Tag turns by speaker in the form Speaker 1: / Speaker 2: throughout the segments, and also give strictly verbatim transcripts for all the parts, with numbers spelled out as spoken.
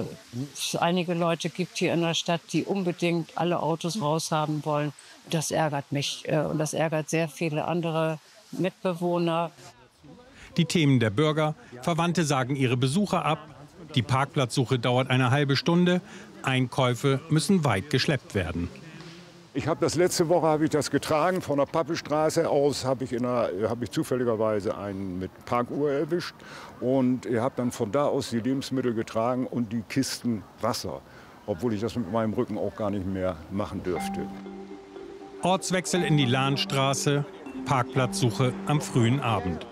Speaker 1: es einige Leute gibt hier in der Stadt, die unbedingt alle Autos raushaben wollen. Das ärgert mich äh, und das ärgert sehr viele andere Mitbewohner.
Speaker 2: Die Themen der Bürger: Verwandte sagen ihre Besuche ab, die Parkplatzsuche dauert eine halbe Stunde, Einkäufe müssen weit geschleppt werden.
Speaker 3: Ich habe das letzte Woche habe ich das getragen. Von der Pappelstraße aus habe ich, in einer, habe ich zufälligerweise einen mit Parkuhr erwischt. Und ich habe dann von da aus die Lebensmittel getragen und die Kisten Wasser. Obwohl ich das mit meinem Rücken auch gar nicht mehr machen dürfte.
Speaker 2: Ortswechsel in die Lahnstraße, Parkplatzsuche am frühen Abend.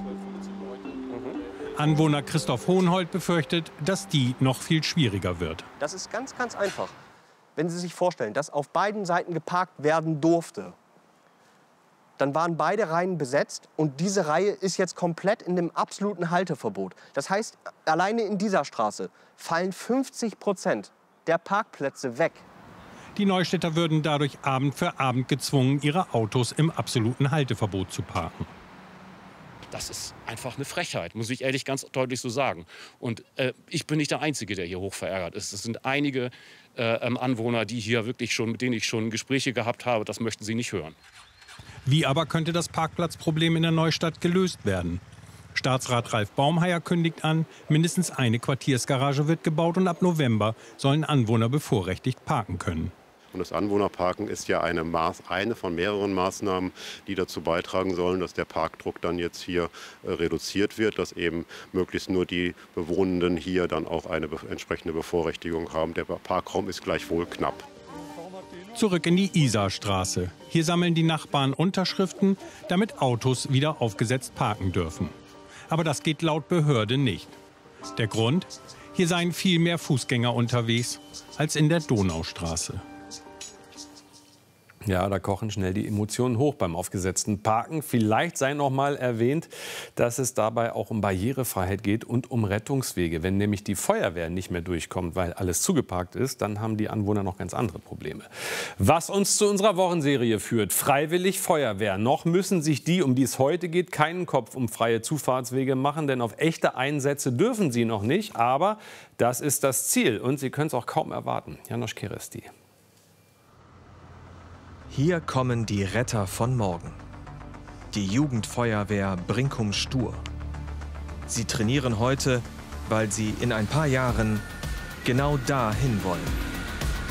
Speaker 2: Anwohner Christoph Hohenhold befürchtet, dass die noch viel schwieriger wird.
Speaker 4: Das ist ganz, ganz einfach. Wenn Sie sich vorstellen, dass auf beiden Seiten geparkt werden durfte, dann waren beide Reihen besetzt und diese Reihe ist jetzt komplett in dem absoluten Halteverbot. Das heißt, alleine in dieser Straße fallen fünfzig Prozent der Parkplätze weg.
Speaker 2: Die Neustädter würden dadurch Abend für Abend gezwungen, ihre Autos im absoluten Halteverbot zu parken.
Speaker 5: Das ist einfach eine Frechheit, muss ich ehrlich ganz deutlich so sagen. Und äh, ich bin nicht der Einzige, der hier hoch verärgert ist. Es sind einige äh, Anwohner, die hier wirklich schon, mit denen ich schon Gespräche gehabt habe. Das möchten sie nicht hören.
Speaker 2: Wie aber könnte das Parkplatzproblem in der Neustadt gelöst werden? Staatsrat Ralf Baumheier kündigt an, mindestens eine Quartiersgarage wird gebaut und ab November sollen Anwohner bevorrechtigt parken können.
Speaker 6: Und das Anwohnerparken ist ja eine, Maß, eine von mehreren Maßnahmen, die dazu beitragen sollen, dass der Parkdruck dann jetzt hier äh, reduziert wird, dass eben möglichst nur die Bewohnenden hier dann auch eine be entsprechende Bevorrechtigung haben. Der Parkraum ist gleichwohl knapp.
Speaker 2: Zurück in die Isarstraße. Hier sammeln die Nachbarn Unterschriften, damit Autos wieder aufgesetzt parken dürfen. Aber das geht laut Behörde nicht. Der Grund? Hier seien viel mehr Fußgänger unterwegs als in der Donaustraße.
Speaker 7: Ja, da kochen schnell die Emotionen hoch beim aufgesetzten Parken. Vielleicht sei noch mal erwähnt, dass es dabei auch um Barrierefreiheit geht und um Rettungswege. Wenn nämlich die Feuerwehr nicht mehr durchkommt, weil alles zugeparkt ist, dann haben die Anwohner noch ganz andere Probleme. Was uns zu unserer Wochenserie führt: Freiwillig Feuerwehr. Noch müssen sich die, um die es heute geht, keinen Kopf um freie Zufahrtswege machen, denn auf echte Einsätze dürfen sie noch nicht. Aber das ist das Ziel und sie können es auch kaum erwarten. Janosch Keresti.
Speaker 8: Hier kommen die Retter von morgen. Die Jugendfeuerwehr Brinkum-Stur. Sie trainieren heute, weil sie in ein paar Jahren genau dahin wollen.